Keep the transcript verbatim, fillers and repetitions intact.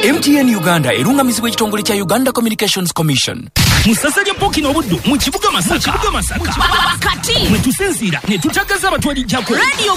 M T N Uganda erungamizibwa ekitongole kya Uganda Communications Commission. Musasanya Pokino Obuddu mu kibuga Masaka. Kati mwe tusinziira ne tutagaza abatwali jako.